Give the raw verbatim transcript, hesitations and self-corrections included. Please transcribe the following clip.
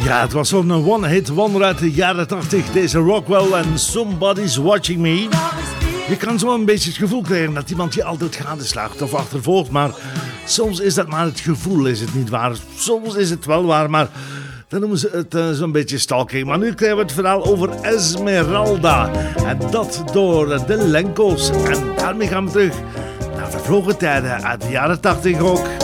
Ja, het was zo'n one-hit wonder uit de jaren tachtig. Deze Rockwell en Somebody's Watching Me. Je kan zo een beetje het gevoel krijgen dat iemand je altijd gadeslaagt of achtervolgt. Maar soms is dat maar het gevoel, is het niet waar. Soms is het wel waar, maar dan noemen ze het uh, zo'n beetje stalking. Maar nu krijgen we het verhaal over Esmeralda. En dat door de Lenko's. En daarmee gaan we terug naar vervlogen tijden uit de jaren tachtig ook.